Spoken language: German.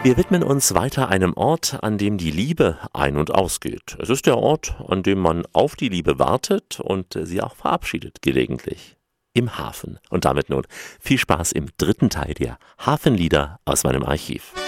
Wir widmen uns weiter einem Ort, an dem die Liebe ein- und ausgeht. Es ist der Ort, an dem man auf die Liebe wartet und sie auch verabschiedet, gelegentlich. Im Hafen. Und damit nun viel Spaß im dritten Teil der Hafenlieder aus meinem Archiv.